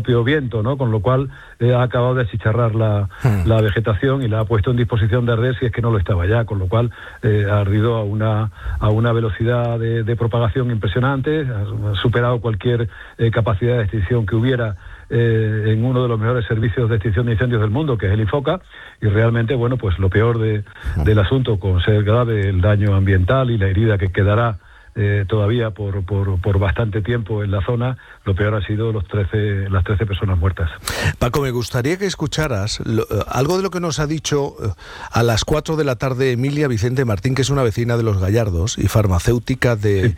propio viento, ¿no? Con lo cual ha acabado de achicharrar la vegetación y la ha puesto en disposición de arder si es que no lo estaba ya, con lo cual ha ardido a una velocidad de propagación impresionante, ha superado cualquier capacidad de extinción que hubiera en uno de los mejores servicios de extinción de incendios del mundo, que es el Infoca, y realmente, bueno, pues lo peor del asunto, con ser grave el daño ambiental y la herida que quedará todavía por bastante tiempo en la zona, lo peor ha sido las 13 personas muertas. Paco, me gustaría que escucharas algo de lo que nos ha dicho a las 4 de la tarde Emilia Vicente Martín, que es una vecina de Los Gallardos y farmacéutica de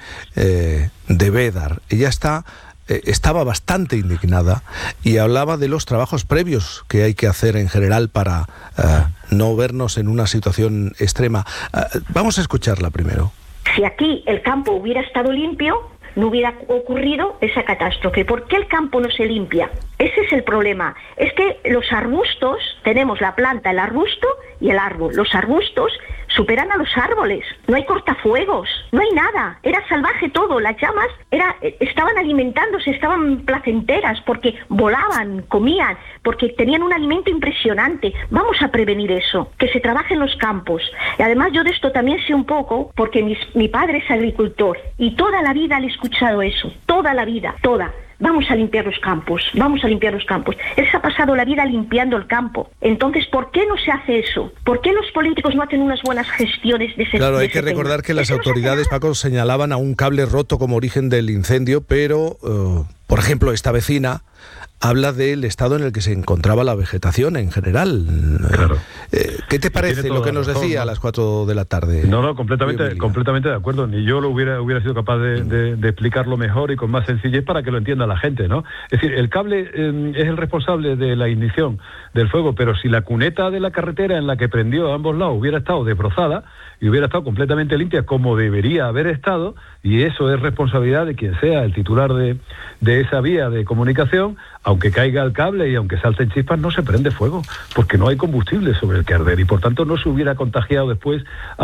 Bédar. Ella estaba bastante indignada y hablaba de los trabajos previos que hay que hacer en general para no vernos en una situación extrema. Vamos a escucharla primero. Si aquí el campo hubiera estado limpio, no hubiera ocurrido esa catástrofe. ¿Por qué el campo no se limpia? Ese es el problema. Es que los arbustos, tenemos la planta, el arbusto y el árbol. Los arbustos superan a los árboles. No hay cortafuegos, no hay nada. Era salvaje todo. Las llamas estaban alimentándose, estaban placenteras porque volaban, comían, porque tenían un alimento impresionante. Vamos a prevenir eso, que se trabaje en los campos. Y además yo de esto también sé un poco porque mi padre es agricultor y toda la vida le he escuchado eso. Toda la vida, toda. Vamos a limpiar los campos, vamos a limpiar los campos. Él se ha pasado la vida limpiando el campo. Entonces, ¿por qué no se hace eso? ¿Por qué los políticos no hacen unas buenas gestiones de ese tema? Claro, hay que recordar que las autoridades, Paco, señalaban a un cable roto como origen del incendio, pero, por ejemplo, esta vecina habla del estado en el que se encontraba la vegetación en general. Claro. ¿Qué te parece lo que nos decía a las 4 de la tarde? No, completamente de acuerdo. Ni yo lo hubiera sido capaz de explicarlo mejor y con más sencillez para que lo entienda la gente, ¿no? Es decir, el cable es el responsable de la ignición del fuego, pero si la cuneta de la carretera en la que prendió a ambos lados hubiera estado desbrozada y hubiera estado completamente limpia como debería haber estado, y eso es responsabilidad de quien sea el titular de esa vía de comunicación, aunque caiga el cable y aunque salten chispas, no se prende fuego, porque no hay combustible sobre el que arder, y por tanto no se hubiera contagiado después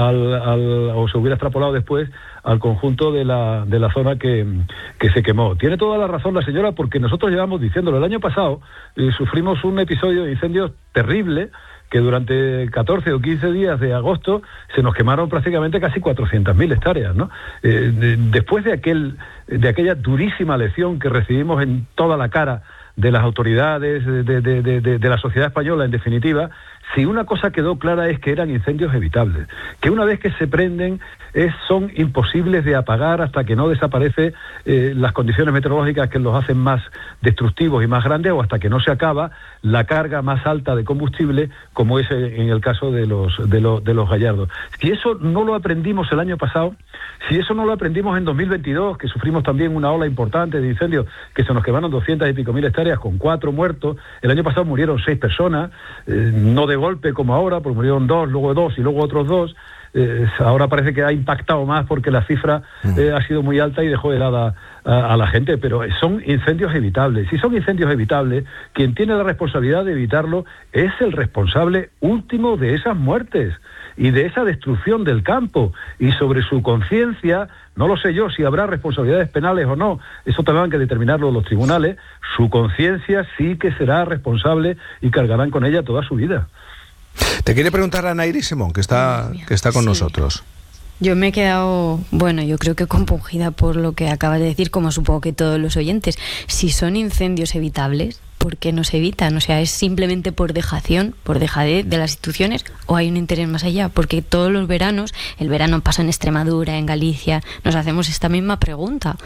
o se hubiera extrapolado después al conjunto de la zona que se quemó. Tiene toda la razón la señora, porque nosotros llevamos diciéndolo. El año pasado sufrimos un episodio de incendios terrible, que durante 14 o 15 días de agosto se nos quemaron prácticamente casi 400.000 hectáreas, ¿no? Después de aquella durísima lección que recibimos en toda la cara de las autoridades, de la sociedad española, en definitiva, si una cosa quedó clara es que eran incendios evitables, que una vez que se prenden son imposibles de apagar hasta que no desaparece las condiciones meteorológicas que los hacen más destructivos y más grandes, o hasta que no se acaba la carga más alta de combustible, como es en el caso de los Gallardos. Si eso no lo aprendimos el año pasado, si eso no lo aprendimos en 2022, que sufrimos también una ola importante de incendios, que se nos quemaron 200 y pico mil hectáreas con 4 muertos, el año pasado murieron 6 personas, no de golpe como ahora, porque murieron 2, luego 2 y luego otros 2, ahora parece que ha impactado más porque la cifra ha sido muy alta y dejó helada a la gente, pero son incendios evitables. Si son incendios evitables, quien tiene la responsabilidad de evitarlo es el responsable último de esas muertes y de esa destrucción del campo, y sobre su conciencia, no lo sé yo si habrá responsabilidades penales o no, eso tendrán que determinarlo los tribunales, su conciencia sí que será responsable y cargarán con ella toda su vida. Te quiere preguntar a Anaíri Simón, que está con nosotros. Yo me he quedado, yo creo que compungida por lo que acabas de decir, como supongo que todos los oyentes. Si son incendios evitables, ¿por qué no se evitan? O sea, ¿es simplemente por dejación, por dejadez de las instituciones, o hay un interés más allá? Porque todos los veranos, el verano pasa en Extremadura, en Galicia, nos hacemos esta misma pregunta.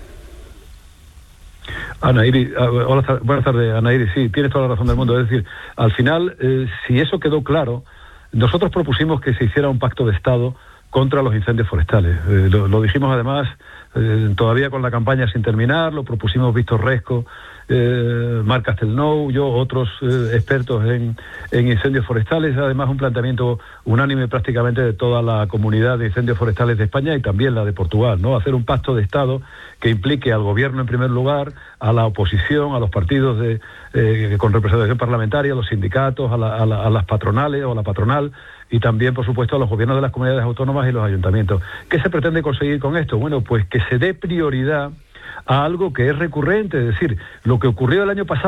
Anaíri, hola, buenas tardes, Anaíri, sí, tienes toda la razón del mundo. Es decir, al final, si eso quedó claro, nosotros propusimos que se hiciera un pacto de Estado contra los incendios forestales. Lo dijimos además, todavía con la campaña sin terminar, lo propusimos Víctor Resco, Marc Castelnou, yo, otros expertos en incendios forestales, además un planteamiento unánime prácticamente de toda la comunidad de incendios forestales de España y también la de Portugal, ¿no? Hacer un pacto de Estado que implique al gobierno en primer lugar, a la oposición, a los partidos con representación parlamentaria, a los sindicatos, a las patronales o a la patronal, y también, por supuesto, a los gobiernos de las comunidades autónomas y los ayuntamientos. ¿Qué se pretende conseguir con esto? Bueno, pues que se dé prioridad a algo que es recurrente, es decir, lo que ocurrió el año pasado